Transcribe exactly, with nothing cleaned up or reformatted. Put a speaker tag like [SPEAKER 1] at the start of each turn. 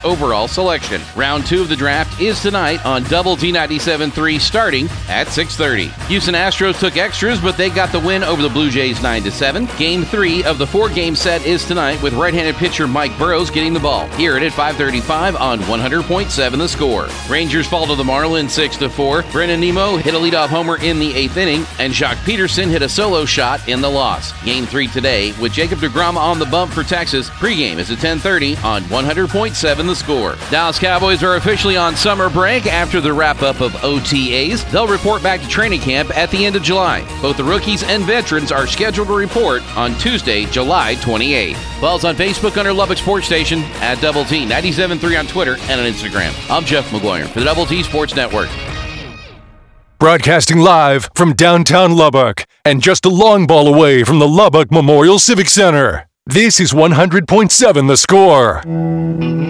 [SPEAKER 1] overall selection. Round two of the draft is tonight on Double T ninety-seven point three starting at six thirty. Houston Astros took extras, but they got the win over the Blue Jays nine to seven. Game three of the four-game set is tonight with right-handed pitcher Mike Burrows getting the ball. Hear it at five thirty-five on one hundred point seven The Score. Rangers fall to the Marlins six to four. Brennan Nemo hit a leadoff homer in the eighth inning, and Jacques Peterson hit a solo shot in the loss. Game three today with Jacob deGrom on the bump for Texas. Pregame is at ten thirty on one hundred point seven The Score. Dallas Cowboys are officially on summer break after the wrap-up of O T As. They'll report back to training camp at the end of July. Both the rookies and veterans are scheduled to report on Tuesday, July twenty-eighth. Follow us on Facebook under Lubbock Sports Station, at Double T ninety-seven point three on Twitter and on Instagram. I'm Jeff McGuire for the Double T Sports Network.
[SPEAKER 2] Broadcasting live from downtown Lubbock and just a long ball away from the Lubbock Memorial Civic Center. This is one hundred point seven The Score.